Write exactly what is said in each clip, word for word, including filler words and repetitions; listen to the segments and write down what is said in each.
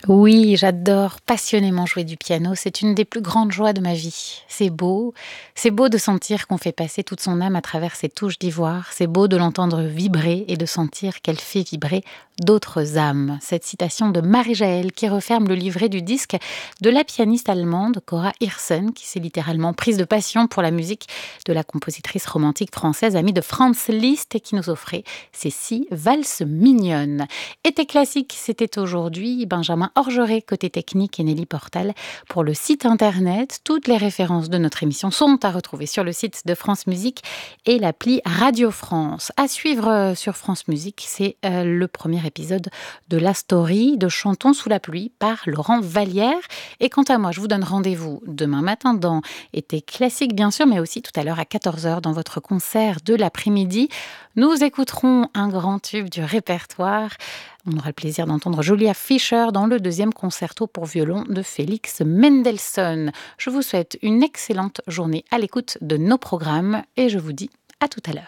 Oui, j'adore passionnément jouer du piano. C'est une des plus grandes joies de ma vie. C'est beau. C'est beau de sentir qu'on fait passer toute son âme à travers ses touches d'ivoire. C'est beau de l'entendre vibrer et de sentir qu'elle fait vibrer d'autres âmes. Cette citation de Marie-Jaël qui referme le livret du disque de la pianiste allemande Cora Hirsen, qui s'est littéralement prise de passion pour la musique de la compositrice romantique française amie de Franz Liszt et qui nous offrait ces six valses mignonnes. Été classique, c'était aujourd'hui Benjamin Orgeret, côté technique, et Nelly Portal pour le site internet. Toutes les références de notre émission sont à retrouver sur le site de France Musique et l'appli Radio France. À suivre sur France Musique, c'est euh, le premier épisode de la story de Chantons sous la pluie par Laurent Vallière. Et quant à moi, je vous donne rendez-vous demain matin dans Été classique, bien sûr, mais aussi tout à l'heure à quatorze heures dans votre concert de l'après-midi. Nous écouterons un grand tube du répertoire. On aura le plaisir d'entendre Julia Fischer dans le deuxième concerto pour violon de Félix Mendelssohn. Je vous souhaite une excellente journée à l'écoute de nos programmes et je vous dis à tout à l'heure.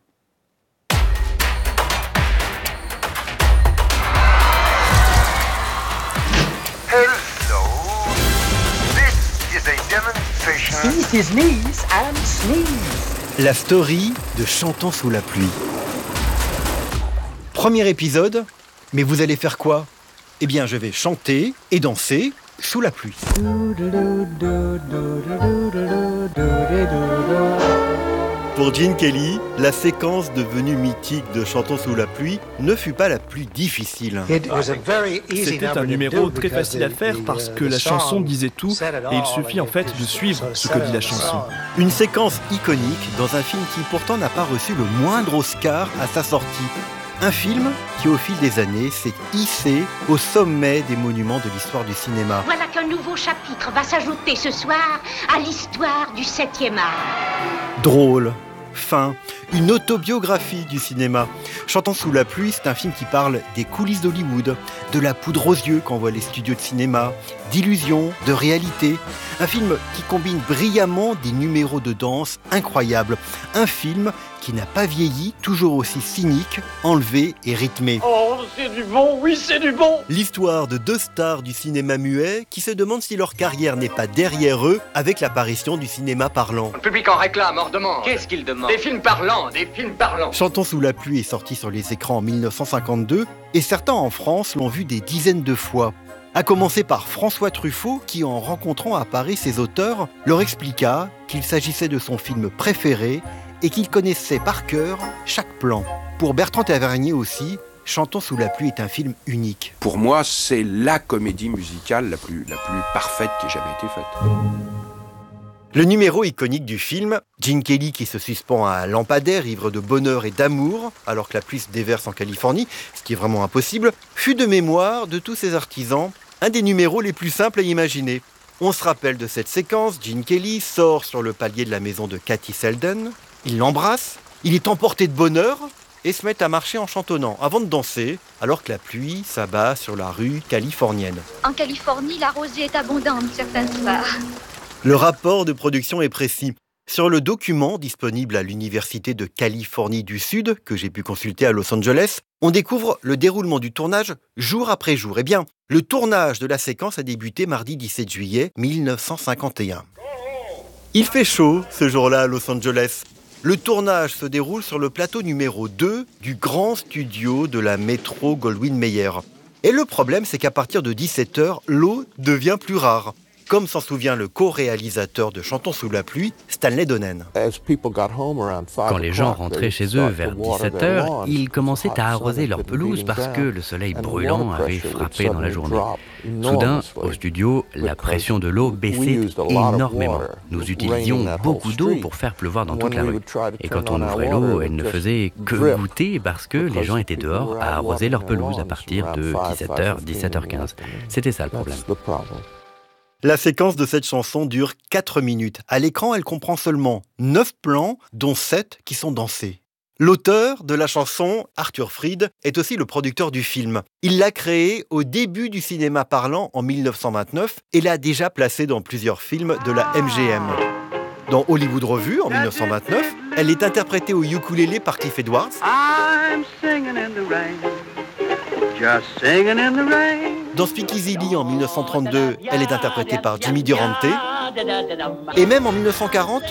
Hello, this is a demonstration. Ease his knees and sneeze. La story de Chantons sous la pluie. Premier épisode, mais vous allez faire quoi ? Eh bien, je vais chanter et danser sous la pluie. Pour Gene Kelly, la séquence devenue mythique de Chantons sous la pluie ne fut pas la plus difficile. C'était un numéro très facile à faire parce que la chanson disait tout et il suffit en fait de suivre ce que dit la chanson. Une séquence iconique dans un film qui pourtant n'a pas reçu le moindre Oscar à sa sortie. Un film qui, au fil des années, s'est hissé au sommet des monuments de l'histoire du cinéma. Voilà qu'un nouveau chapitre va s'ajouter ce soir à l'histoire du septième art. Drôle, fin, une autobiographie du cinéma. Chantons sous la pluie, c'est un film qui parle des coulisses d'Hollywood, de la poudre aux yeux qu'envoient les studios de cinéma, d'illusions, de réalité. Un film qui combine brillamment des numéros de danse incroyables. Un film qui n'a pas vieilli, toujours aussi cynique, enlevé et rythmé. Oh, c'est du bon, oui, c'est du bon. L'histoire de deux stars du cinéma muet qui se demandent si leur carrière n'est pas derrière eux avec l'apparition du cinéma parlant. Le public en réclame, en demande. Qu'est-ce qu'il demande ? Des films parlants, des films parlants. Chantons sous la pluie est sorti sur les écrans en dix-neuf cent cinquante-deux et certains en France l'ont vu des dizaines de fois. À commencer par François Truffaut qui, en rencontrant à Paris ses auteurs, leur expliqua qu'il s'agissait de son film préféré et qu'il connaissait par cœur chaque plan. Pour Bertrand Tavernier aussi, Chantons sous la pluie est un film unique. Pour moi, c'est la comédie musicale la plus, la plus parfaite qui ait jamais été faite. Le numéro iconique du film, Gene Kelly qui se suspend à un lampadaire ivre de bonheur et d'amour, alors que la pluie se déverse en Californie, ce qui est vraiment impossible, fut de mémoire de tous ces artisans un des numéros les plus simples à imaginer. On se rappelle de cette séquence, Gene Kelly sort sur le palier de la maison de Katie Selden, il l'embrasse, il est emporté de bonheur et se met à marcher en chantonnant avant de danser, alors que la pluie s'abat sur la rue californienne. En Californie, la rosée est abondante certains soirs. Le rapport de production est précis. Sur le document disponible à l'Université de Californie du Sud, que j'ai pu consulter à Los Angeles, on découvre le déroulement du tournage jour après jour. Eh bien, le tournage de la séquence a débuté mardi dix-sept juillet mille neuf cent cinquante et un. Il fait chaud ce jour-là à Los Angeles. Le tournage se déroule sur le plateau numéro deux du grand studio de la Metro Goldwyn Mayer. Et le problème, c'est qu'à partir de dix-sept heures, l'eau devient plus rare. Comme s'en souvient le co-réalisateur de Chantons sous la pluie, Stanley Donen. Quand les gens rentraient chez eux vers dix-sept heures, ils commençaient à arroser leur pelouse parce que le soleil brûlant avait frappé dans la journée. Soudain, au studio, la pression de l'eau baissait énormément. Nous utilisions beaucoup d'eau pour faire pleuvoir dans toute la rue. Et quand on ouvrait l'eau, elle ne faisait que goûter parce que les gens étaient dehors à arroser leur pelouse à partir de dix-sept heures, dix-sept heures quinze. C'était ça le problème. La séquence de cette chanson dure quatre minutes. À l'écran, elle comprend seulement neuf plans, dont sept qui sont dansés. L'auteur de la chanson, Arthur Freed, est aussi le producteur du film. Il l'a créée au début du cinéma parlant en mille neuf cent vingt-neuf et l'a déjà placée dans plusieurs films de la M G M. Dans Hollywood Revue, en mille neuf cent vingt-neuf, elle est interprétée au ukulélé par Cliff Edwards. I'm singing in the rain, just singing in the rain. Dans Speakeasy Lee en mille neuf cent trente-deux, elle est interprétée par Jimmy Durante. Et même en mille neuf cent quarante,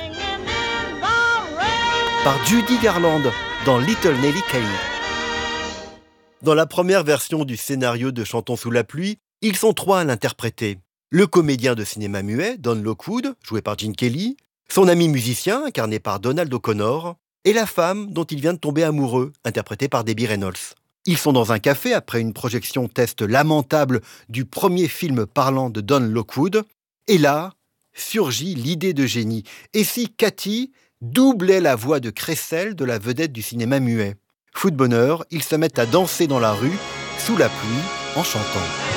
par Judy Garland dans Little Nelly Kay. Dans la première version du scénario de Chantons sous la pluie, ils sont trois à l'interpréter. Le comédien de cinéma muet, Don Lockwood, joué par Gene Kelly, son ami musicien, incarné par Donald O'Connor, et la femme dont il vient de tomber amoureux, interprétée par Debbie Reynolds. Ils sont dans un café après une projection test lamentable du premier film parlant de Don Lockwood, et là, surgit l'idée de génie. Et si Cathy doublait la voix de Cressel de la vedette du cinéma muet? Fou de bonheur, ils se mettent à danser dans la rue, sous la pluie, en chantant.